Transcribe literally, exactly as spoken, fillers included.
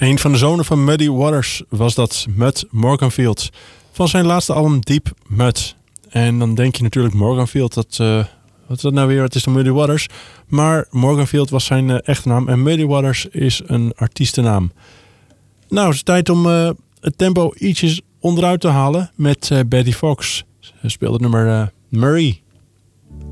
Een van de zonen van Muddy Waters was dat, Mud Morganfield. Van zijn laatste album Deep Mud. En dan denk je natuurlijk Morganfield, dat, uh, wat is dat nou weer? Het is de Muddy Waters. Maar Morganfield was zijn uh, echte naam en Muddy Waters is een artiestennaam. Nou, het is tijd om uh, het tempo ietsjes onderuit te halen met uh, Betty Fox. Ze speelde het nummer uh, Murray.